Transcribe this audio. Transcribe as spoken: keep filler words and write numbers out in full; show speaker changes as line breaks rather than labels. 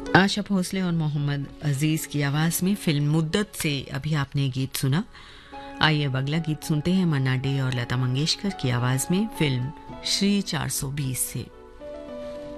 आशा भोसले और मोहम्मद अजीज की आवाज में फिल्म मुद्दत से अभी आपने गीत सुना। आइए अब अगला गीत सुनते हैं मन्ना डे और लता मंगेशकर की आवाज में फिल्म श्री चार सौ बीस से।